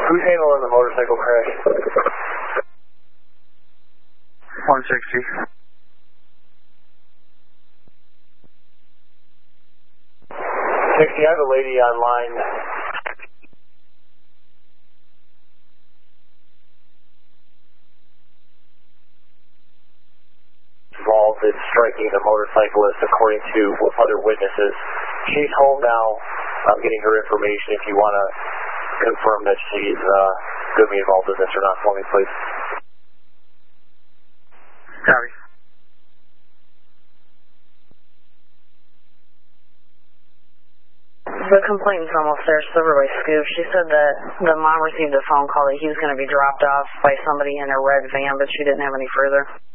Who's handling the motorcycle crash? 160. 60, I have a lady online. Involved in striking the motorcyclist, according to other witnesses. She's home now. I'm getting her information. If you want to confirm that she's going to be involved in this or not for me, please. Copy. The complainant's almost there, Silver by Scoop. She said that the mom received a phone call that he was going to be dropped off by somebody in a red van, but she didn't have any further.